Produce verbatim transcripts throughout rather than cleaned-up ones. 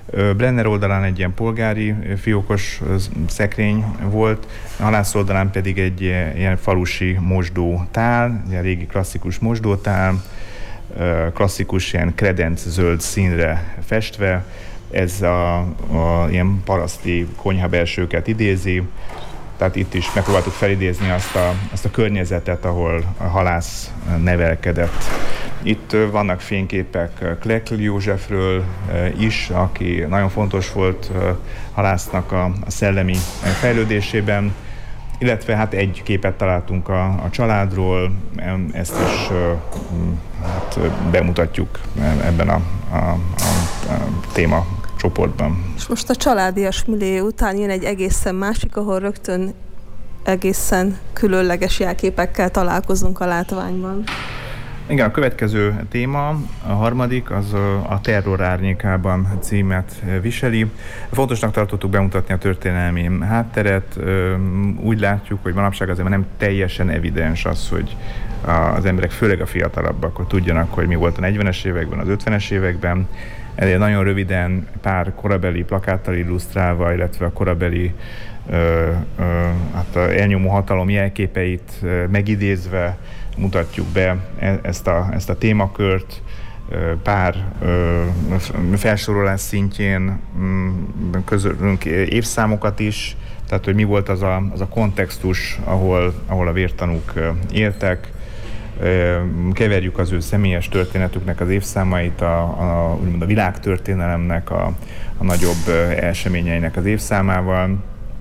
Brenner oldalán egy ilyen polgári fiókos szekrény volt, a halász oldalán pedig egy ilyen falusi mosdótál, ilyen régi klasszikus mosdótál, klasszikus ilyen kredenc zöld színre festve. Ez a, a ilyen paraszti konyhabelsőket idézi, tehát itt is megpróbáltuk felidézni azt a, azt a környezetet, ahol a halász nevelkedett. Itt vannak fényképek Kleckl Józsefről is, aki nagyon fontos volt halásznak a, a szellemi fejlődésében, illetve hát egy képet találtunk a, a családról, ezt is hát, bemutatjuk ebben a, a, a, a téma csoportban. És most a családias millió után jön egy egészen másik, ahol rögtön egészen különleges jelképekkel találkozunk a látványban. Igen, a következő téma, a harmadik, az a Terror árnyékában címet viseli. Fontosnak tartottuk bemutatni a történelmi hátteret. Úgy látjuk, hogy manapság azért nem teljesen evidens az, hogy az emberek, főleg a fiatalabbak, hogy tudjanak, hogy mi volt a negyvenes években, az ötvenes években. Ezért nagyon röviden pár korabeli plakáttal illusztrálva, illetve a korabeli ö, ö, hát a elnyomó hatalom jelképeit ö, megidézve mutatjuk be ezt a, ezt a témakört. Pár ö, felsorolás szintjén közölünk évszámokat is, tehát hogy mi volt az a, az a kontextus, ahol, ahol a vértanúk éltek. Keverjük az ő személyes történetüknek az évszámait a, a, úgymond a világtörténelemnek, a, a nagyobb eseményeinek az évszámával.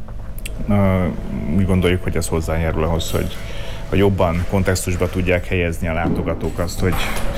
Úgy gondoljuk, hogy ez hozzájárul ahhoz, hogy, hogy jobban kontextusba tudják helyezni a látogatók azt, hogy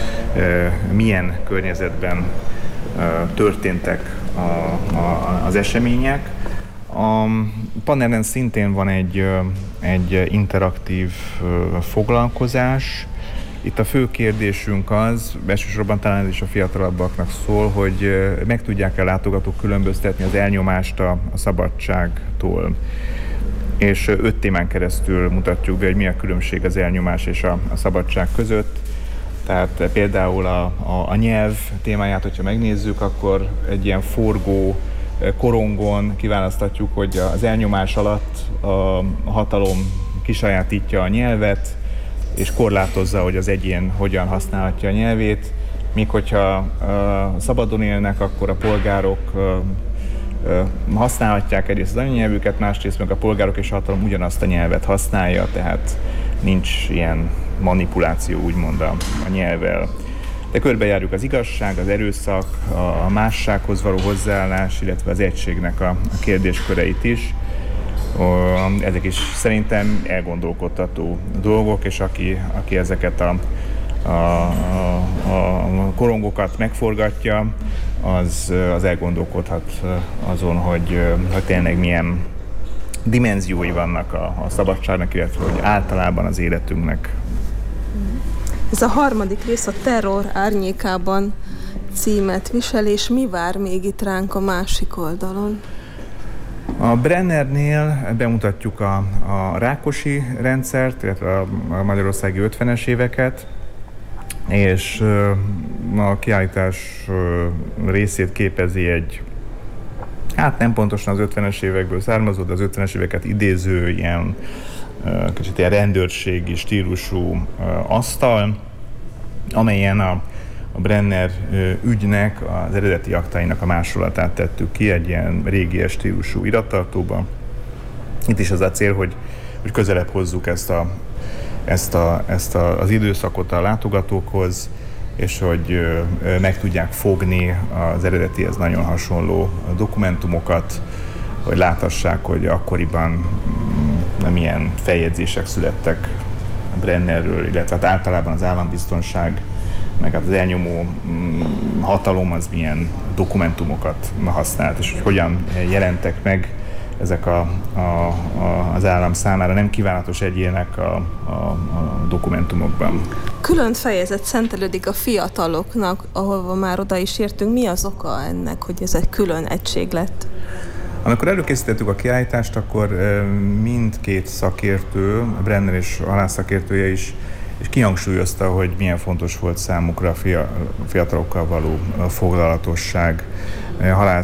milyen környezetben történtek a, a, az események. A panelen szintén van egy, egy interaktív foglalkozás. Itt a fő kérdésünk az, elsősorban talán ez is a fiatalabbaknak szól, hogy meg tudják-e a látogatók különböztetni az elnyomást a, a szabadságtól. És öt témán keresztül mutatjuk be, hogy mi a különbség az elnyomás és a, a szabadság között. Tehát például a, a, a nyelv témáját, hogyha megnézzük, akkor egy ilyen forgó korongon kiválasztatjuk, hogy az elnyomás alatt a hatalom kisajátítja a nyelvet, és korlátozza, hogy az egyén hogyan használhatja a nyelvét, míg hogyha uh, szabadon élnek, akkor a polgárok uh, uh, használhatják egyrészt az anyanyelvüket, másrészt meg a polgárok és a hatalom ugyanazt a nyelvet használja, tehát nincs ilyen manipuláció úgymond a, a nyelvvel. De körbejárjuk az igazság, az erőszak, a mássághoz való hozzáállás, illetve az egységnek a, a kérdésköreit is. Ezek is szerintem elgondolkodtató dolgok, és aki, aki ezeket a, a, a, a korongokat megforgatja, az, az elgondolkodhat azon, hogy, hogy tényleg milyen dimenziói vannak a, a szabadságnak, illetve hogy általában az életünknek. Ez a harmadik rész, a Terror árnyékában címet visel, és mi vár még itt ránk a másik oldalon? A Brennernél bemutatjuk a, a Rákosi rendszert, illetve a, a magyarországi ötvenes éveket, és a kiállítás részét képezi egy, hát nem pontosan az ötvenes évekből származó, de az ötvenes éveket idéző ilyen kicsit ilyen rendőrségi stílusú asztal, amelyen a, a Brenner ügynek, az eredeti aktáinak a másolatát tettük ki egy ilyen régi stílusú irattartóba. Itt is az a cél, hogy, hogy közelebb hozzuk ezt, a, ezt, a, ezt a, az időszakot a látogatókhoz, és hogy meg tudják fogni az eredetihez nagyon hasonló dokumentumokat, hogy láthassák, hogy akkoriban milyen feljegyzések születtek Brennerről, illetve hát általában az állambiztonság, meg az elnyomó hatalom az milyen dokumentumokat használt, és hogy hogyan jelentek meg ezek a, a, a, az állam számára nem kívánatos egyének a, a, a dokumentumokban. Külön fejezet szentelődik a fiataloknak, ahol már oda is értünk. Mi az oka ennek, hogy ez egy külön egység lett? Amikor előkészítettük a kiállítást, akkor mindkét szakértő, a Brenner és a halász szakértője is, és kihangsúlyozta, hogy milyen fontos volt számukra a fiatalokkal való foglalatosság. A halász